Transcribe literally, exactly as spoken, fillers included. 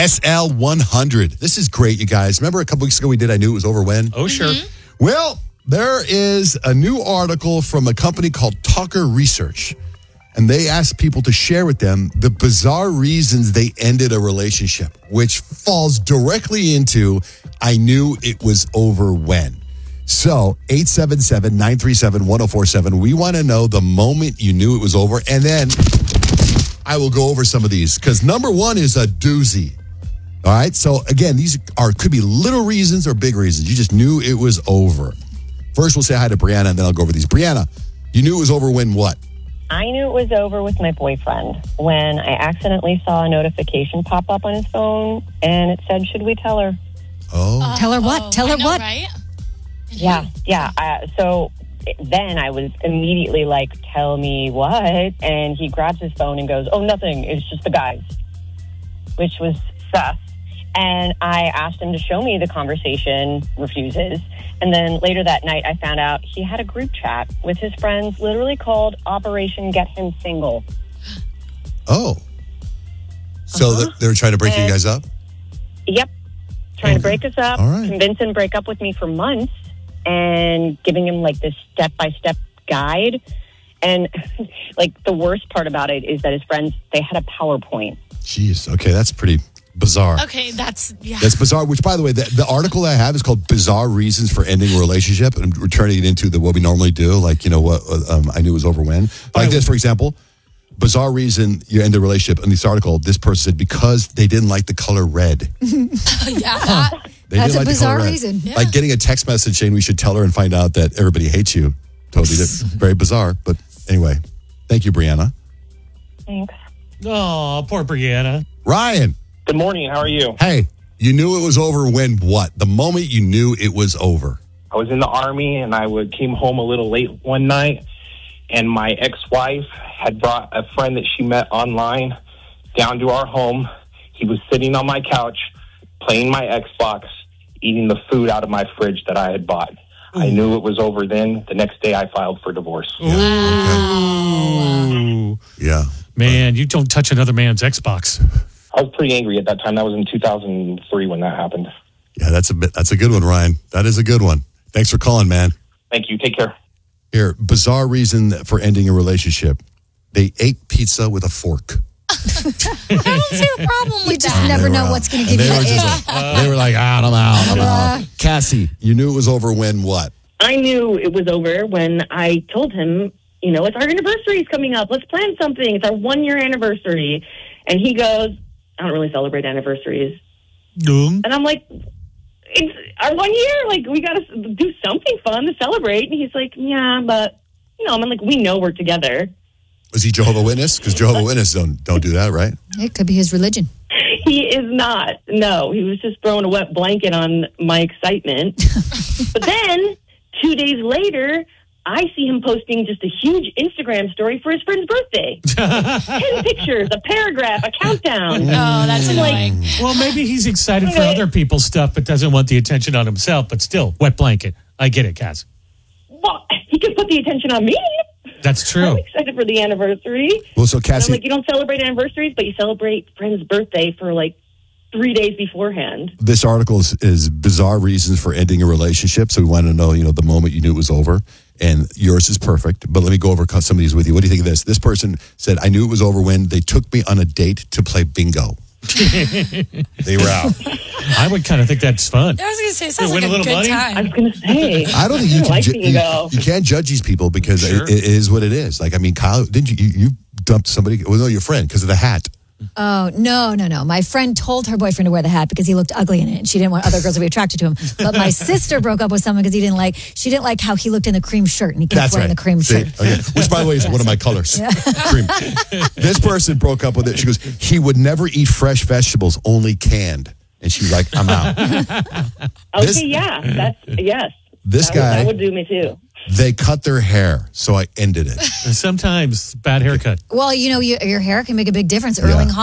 S L one hundred. This is great, you guys. Remember a couple weeks ago we did I Knew It Was Over When? Oh, sure. Mm-hmm. Well, there is a new article from a company called Talker Research, and they asked people to share with them the bizarre reasons they ended a relationship, which falls directly into I Knew It Was Over When. So, eight seven seven, nine three seven, one oh four seven. We want to know the moment you knew it was over, and then I will go over some of these, because number one is a doozy. All right? So, again, these are could be little reasons or big reasons. You just knew it was over. First, we'll say hi to Brianna, and then I'll go over these. Brianna, you knew it was over when what? I knew it was over with my boyfriend when I accidentally saw a notification pop up on his phone, and it said, should we tell her? Oh. Uh, Tell her what? oh, Tell I her know, what? Right? Yeah, yeah. Uh, so then I was immediately like, tell me what? And he grabs his phone and goes, oh, nothing. It's just the guys, which was sus. And I asked him to show me the conversation, refuses. And then later that night, I found out he had a group chat with his friends, literally called Operation Get Him Single. Oh. So Uh-huh. they were trying to break you And- guys up? Yep. Trying Okay. to break us up, All right. convince him to break up with me for months, and giving him like this step-by-step guide. And like the worst part about it is that his friends, they had a PowerPoint. Jeez. Okay, that's pretty bizarre. Okay, that's, yeah. That's bizarre, which, by the way, the, the article I have is called Bizarre Reasons for Ending a Relationship, and we're turning it into the what we normally do, like, you know, what um, I knew it was over when. Like this, for example, bizarre reason you end a relationship. In this article, this person said because they didn't like the color red. yeah. They That's didn't a like the bizarre color red. reason. Yeah. Like getting a text message saying we should tell her and find out that everybody hates you. Totally different. Very bizarre. But anyway, thank you, Brianna. Thanks. Oh, poor Brianna. Ryan, Good morning. How are you? hey, you knew it was over when what? The moment you knew it was over. I was in the Army, and I would came home a little late one night, and my ex-wife had brought a friend that she met online down to our home. He was sitting on my couch, playing my Xbox, eating the food out of my fridge that I had bought. I knew it was over then. The next day, I filed for divorce. Ooh. Yeah. Man, you don't touch another man's Xbox. I was pretty angry at that time. That was in two thousand three when that happened. Yeah, that's a bit, that's a good one, Ryan. That is a good one. Thanks for calling, man. Thank you. Take care. Here, bizarre reason for ending a relationship. They ate pizza with a fork. I don't see the problem with You just that. never They know were, what's going uh, to give they you were the just- ick. They were like, I don't know, I don't know. Uh. Cassie, you knew it was over when what? I knew it was over when I told him, you know, it's our anniversary is coming up. Let's plan something. It's our one year anniversary. And he goes, I don't really celebrate anniversaries. Doom. And I'm like, it's our one year. Like, we got to do something fun to celebrate. And he's like, yeah, but, you know, I'm like, we know we're together. Was he Jehovah's Witness? Because Jehovah's Witness don't don't do that, right? It could be his religion. He is not. No, he was just throwing a wet blanket on my excitement. But then, two days later, I see him posting just a huge Instagram story for his friend's birthday. Ten pictures, a paragraph, a countdown. Oh, that's I'm like, annoying. Well, maybe he's excited for Okay. other people's stuff, but doesn't want the attention on himself. But still, wet blanket. I get it, Kaz. well, he can put the attention on me. That's true. I'm excited for the anniversary. Well, so And I'm Cassie, like, you don't celebrate anniversaries, but you celebrate friend's birthday for like three days beforehand. this article is, is bizarre reasons for ending a relationship. So we want to know, you know, the moment you knew it was over. And yours is perfect. But let me go over some of these with you. What do you think of this? This person said, I knew it was over when they took me on a date to play bingo. They were out. I would kind of think that's fun. I was going to say, it sounds You like win a a little good money? I time. was going to say. I don't think you I can, like ju- you, bingo. you can't judge these people because Sure. it, it is what it is. Like, I mean, Kyle, didn't you, you, you dumped somebody, well, no, your friend, because of the hat. Oh, no, no, no. My friend told her boyfriend to wear the hat because he looked ugly in it and she didn't want other girls to be attracted to him. But my sister broke up with someone because he didn't like, she didn't like how he looked in the cream shirt and he kept That's wearing right. the cream See? shirt. Okay. Which, by the way, is one of my colors. Cream. This person broke up with it. She goes, he would never eat fresh vegetables, only canned. And she's like, I'm out. Okay, This- yeah. That's, yes. This that would, guy- that would do me too. They cut their hair, so I ended it. Sometimes bad haircut. Well, you know, you, your hair can make a big difference. Erling Yeah.